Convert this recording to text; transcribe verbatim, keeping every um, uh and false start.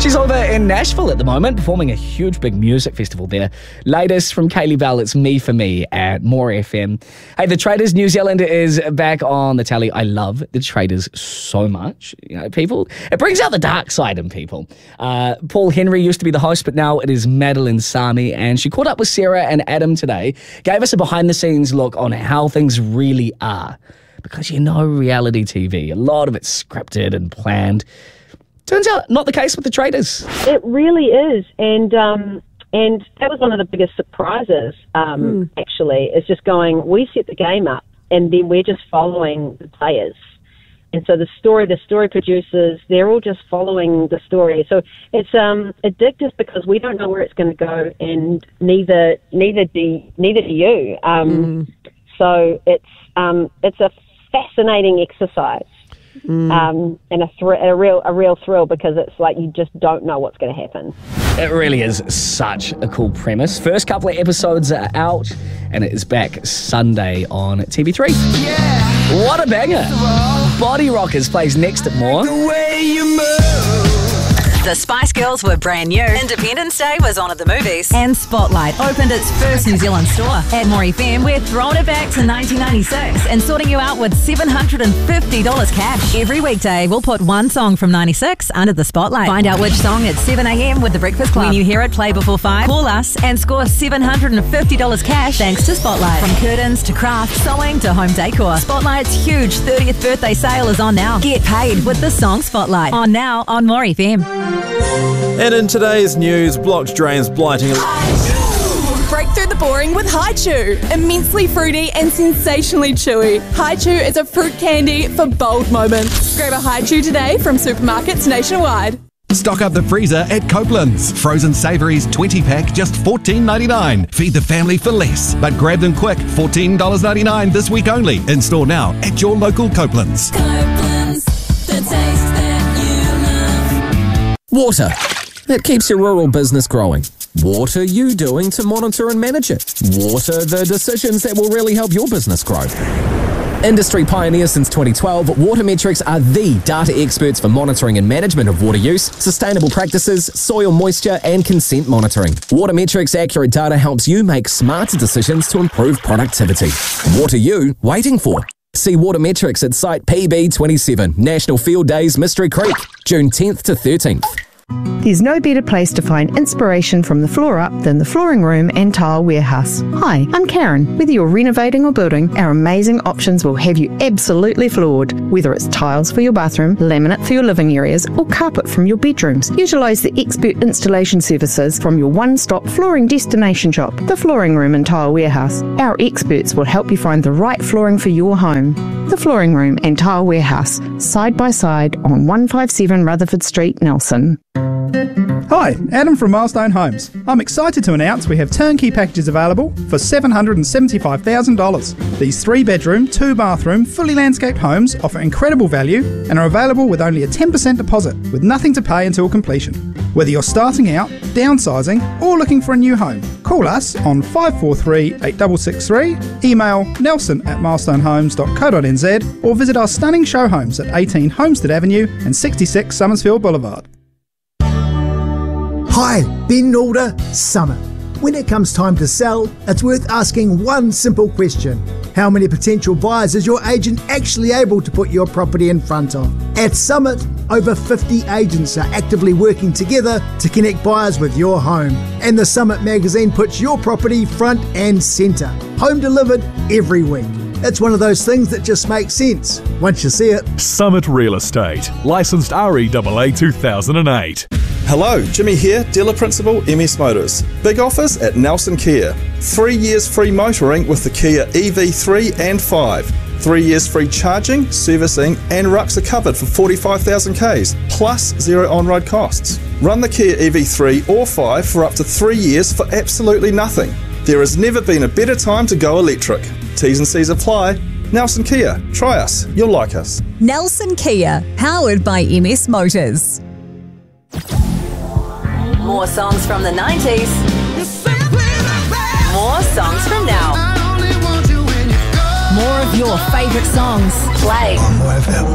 She's over in Nashville at the moment, performing a huge big music festival there. Latest from Kaylee Bell, it's Me for Me at More F M. Hey, The Traitors New Zealand is back on the telly. I love The Traitors so much. You know, people, it brings out the dark side in people. Uh, Paul Henry used to be the host, but now it is Madeline Sami, and she caught up with Sarah and Adam today, gave us a behind-the-scenes look on how things really are. Because you know reality T V, a lot of it's scripted and planned. Turns out not the case with The Traitors. It really is, and um, and that was one of the biggest surprises, um, mm. actually, is just going, we set the game up, and then we're just following the players. And so the story, the story producers, they're all just following the story. So it's um, addictive because we don't know where it's going to go, and neither neither do neither do you. Um, mm. So it's um, it's a fascinating exercise. Mm. Um, and a, thr- a real a real thrill because it's like you just don't know what's going to happen. It really is such a cool premise. First couple of episodes are out and it is back Sunday on T V three. Yeah. What a banger. Body Rockers plays next at More. The way you move. The Spice Girls were brand new. Independence Day was on at the movies. And Spotlight opened its first New Zealand store. At More F M, we're throwing it back to nineteen ninety-six and sorting you out with seven hundred fifty dollars cash. Every weekday, we'll put one song from ninety-six under the spotlight. Find out which song at seven a.m. with The Breakfast Club. When you hear it play before five, call us and score seven hundred fifty dollars cash thanks to Spotlight. From curtains to craft, sewing to home decor, Spotlight's huge thirtieth birthday sale is on now. Get paid with the song Spotlight. On now on More F M. And in today's news, blocked drains blighting. Break through the boring with Hi-Chew. Immensely fruity and sensationally chewy. Hi-Chew is a fruit candy for bold moments. Grab a Hi-Chew today from supermarkets nationwide. Stock up the freezer at Copeland's. Frozen savouries twenty pack, just fourteen ninety-nine. Feed the family for less, but grab them quick. fourteen ninety-nine this week only. In store now at your local Copeland's. Copeland's, the taste that you love. Water. It keeps your rural business growing. What are you doing to monitor and manage it? What are the decisions that will really help your business grow? Industry pioneer since twenty twelve, Watermetrics are the data experts for monitoring and management of water use, sustainable practices, soil moisture, and consent monitoring. Watermetrics' accurate data helps you make smarter decisions to improve productivity. What are you waiting for? See Watermetrics at Site P B twenty-seven, National Field Days, Mystery Creek, June tenth to thirteenth. There's no better place to find inspiration from the floor up than the Flooring Room and Tile Warehouse. Hi, I'm Karen. Whether you're renovating or building, our amazing options will have you absolutely floored. Whether it's tiles for your bathroom, laminate for your living areas, or carpet from your bedrooms, utilise the expert installation services from your one-stop flooring destination shop, the Flooring Room and Tile Warehouse. Our experts will help you find the right flooring for your home. The Flooring Room and Tile Warehouse, side by side on one fifty-seven Rutherford Street, Nelson. Hi, Adam from Milestone Homes. I'm excited to announce we have turnkey packages available for seven hundred seventy-five thousand dollars. These three-bedroom, two-bathroom, fully landscaped homes offer incredible value and are available with only a ten percent deposit, with nothing to pay until completion. Whether you're starting out, downsizing, or looking for a new home, call us on five four three, eight six six three, email nelson at milestonehomes dot co dot n z, or visit our stunning show homes at eighteen Homestead Avenue and sixty-six Summersfield Boulevard. Hi, Ben Nalder, Summit. When it comes time to sell, it's worth asking one simple question. How many potential buyers is your agent actually able to put your property in front of? At Summit, over fifty agents are actively working together to connect buyers with your home. And the Summit magazine puts your property front and centre. Home delivered every week. It's one of those things that just makes sense once you see it. Summit Real Estate, licensed R E A A two thousand eight. Hello, Jimmy here, Dealer Principal, M S Motors. Big offers at Nelson Kia. Three years free motoring with the Kia E V three and five. Three years free charging, servicing and rucks are covered for forty-five thousand kays, plus zero on-road costs. Run the Kia E V three or five for up to three years for absolutely nothing. There has never been a better time to go electric. T's and C's apply. Nelson Kia, try us, you'll like us. Nelson Kia, powered by M S Motors. More songs from the nineties. More songs from now. More of your favourite songs. Play. On More F M.